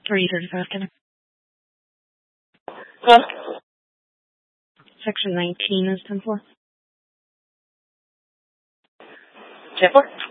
3:35, can I? Huh? Section 19 is 10-4. 10-4?